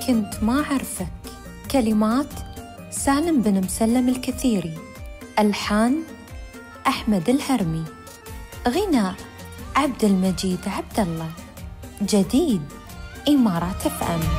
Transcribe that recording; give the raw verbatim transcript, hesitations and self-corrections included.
كنت ما أعرفك. كلمات سالم بن مسلم الكثيري، ألحان أحمد الهرمي، غناء عبد المجيد عبد الله. جديد إمارات اف ام.